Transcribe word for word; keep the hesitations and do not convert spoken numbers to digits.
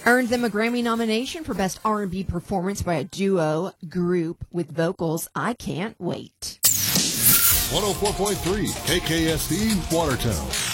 Earned them a Grammy nomination for Best R and B Performance by a Duo Group with Vocals. I Can't Wait. one oh four point three K K S D Watertown.